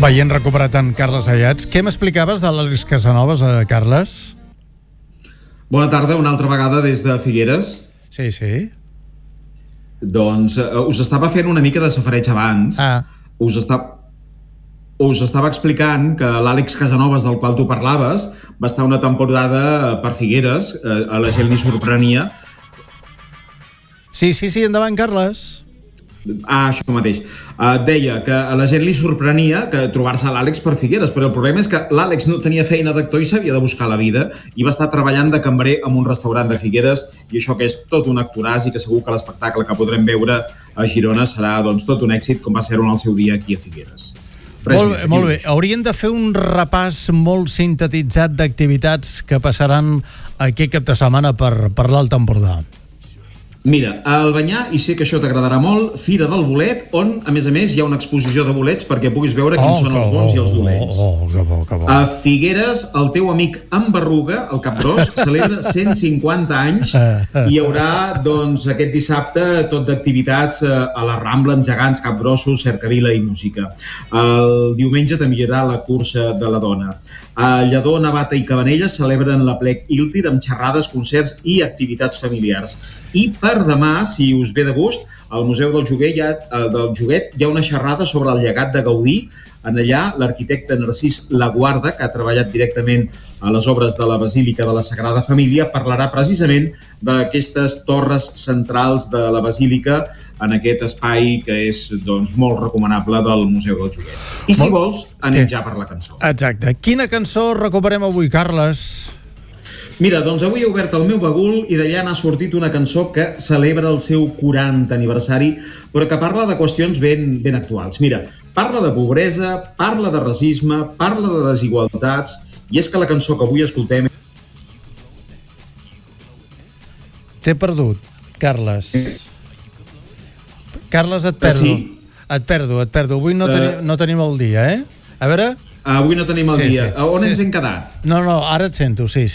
Veient recuperat en Carles Ayats, què m'explicaves de l'Àlex Casanovas, Carles? Bona tarda, una altra vegada des de Figueres. Sí, sí. Doncs us estava fent una mica de safareig abans. Us estava explicant que l'Àlex Casanovas, del qual tu parlaves, va estar una temporada per Figueres, a la gent li sorprenia. Sí, endavant, Carles. Això mateix. Deia que a la gent li sorprenia que trobar-se l'Àlex per Figueres, però el problema és que l'Àlex no tenia feina d'actor i s'havia de buscar la vida i va estar treballant de cambrer en un restaurant de Figueres, i això que és tot un actoràs i que segur que l'espectacle que podrem veure a Girona serà doncs, tot un èxit, com va ser-ho en el seu dia aquí a Figueres. Molt bé. Hauríem de fer un repàs molt sintetitzat d'activitats que passaran aquest cap de setmana per l'Alt Empordà. Mira, a Albanyà, i sé que això t'agradarà molt, Fira del Bolet, on, a més, hi ha una exposició de bolets perquè puguis veure quins són els bons i els dolents. Que bo. A Figueres, el teu amic en Berruga, el Capgròs, celebra 150 anys i hi haurà, doncs, aquest dissabte tot d'activitats a la Rambla amb gegants, capgrossos, cercavila i música. El diumenge també hi haurà la cursa de la dona. A Lledó, Navata i Cabanelles celebren l'Aplec Iltir amb xerrades, concerts i activitats familiars. I per demà, si us ve de gust, al Museu del Joguet hi ha una xerrada sobre el llegat de Gaudí. En allà, l'arquitecte Narcís Laguarda, que ha treballat directament a les obres de la Basílica de la Sagrada Família, parlarà precisament d'aquestes torres centrals de la Basílica en aquest espai que és doncs, molt recomanable del Museu del Joguet. I si vols, anem ja per la cançó. Exacte. Quina cançó recuperem avui, Carles? Mira, doncs avui he obert el meu bagul i d'allà n'ha sortit una cançó que celebra el seu 40 aniversari, però que parla de qüestions ben actuals. Mira, parla de pobresa, parla de racisme, parla de desigualtats, i és que la cançó que avui escoltem... T'he perdut, Carles. Carles, et perdo. Sí. Et perdo. Avui no tenim el dia, eh? A veure... Avui no tenim el dia. On ens hem quedat? No, ara et sento, sí.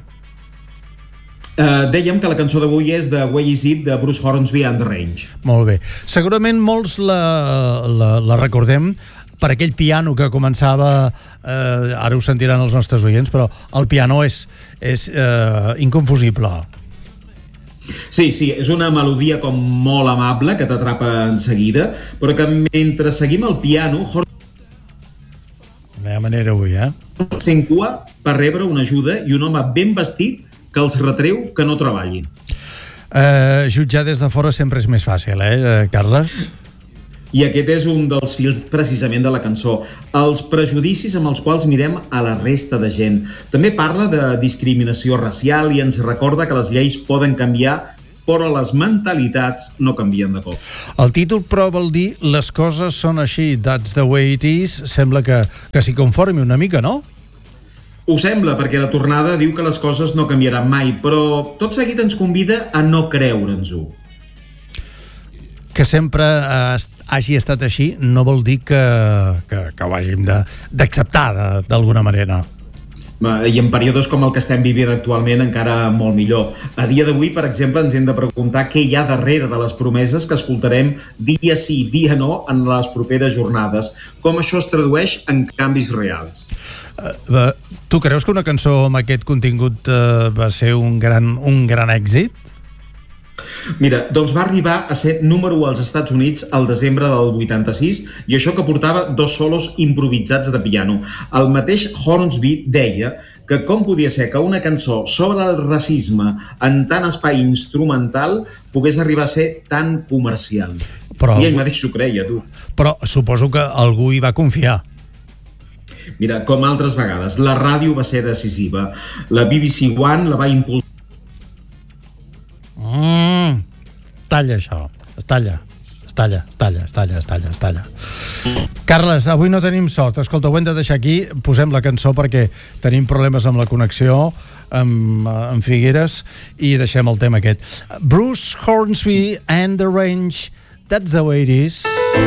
Dèiem que la cançó d'avui és de Where Is It, de Bruce Hornsby and the Range. Molt bé. Segurament molts la recordem per aquell piano que començava, ara ho sentiran els nostres oients, però el piano és inconfusible. Sí, és una melodia com molt amable, que t'atrapa en seguida, però que mentre seguim el piano, de manera avui, fent cua per rebre una ajuda i un home ben vestit que els retreu que no treballin. Jutjar des de fora sempre és més fàcil, Carles? I aquest és un dels fils precisament de la cançó, els prejudicis amb els quals mirem a la resta de gent. També parla de discriminació racial i ens recorda que les lleis poden canviar, però les mentalitats no canvien de cop. El títol, però, vol dir les coses són així, that's the way it is. Sembla que s'hi conformi una mica, no? Ho sembla, perquè la tornada diu que les coses no canviaran mai, però tot seguit ens convida a no creure'ns-ho. Que sempre hagi estat així no vol dir que ho hàgim d'acceptar d'alguna manera. I en períodes com el que estem vivint actualment encara molt millor. A dia d'avui, per exemple, ens hem de preguntar què hi ha darrere de les promeses que escoltarem dia sí, dia no en les properes jornades. Com això es tradueix en canvis reals. Tu creus que una cançó amb aquest contingut va ser un gran èxit? Mira, doncs va arribar a ser número 1 als Estats Units al desembre del 86, i això que portava 2 solos improvisats de piano. El mateix Hornsby deia que com podia ser que una cançó sobre el racisme en tant espai instrumental pogués arribar a ser tan comercial. I ell mateix s'ho creia, tu. Però suposo que algú hi va confiar. Mira, com altres vegades, la ràdio va ser decisiva. La BBC One la va impulsar. Talla això, es talla. Carles, avui no tenim sort. Escolta, ho hem de deixar aquí. Posem la cançó perquè tenim problemes amb la connexió amb Figueres i deixem el tema aquest. Bruce Hornsby and the Range, that's the way it is.